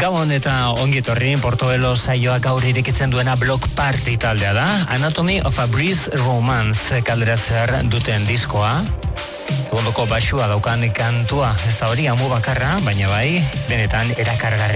Gabon eta ongi etorri, Portobelo saioa gaur irekitzen duena Block Party taldea da. Anatomy of a Breeze Romance kaleratzear duten diskoa. Egondoko basua daukan kantua, ez da hori amu bakarra, baina bai, benetan erakargarri.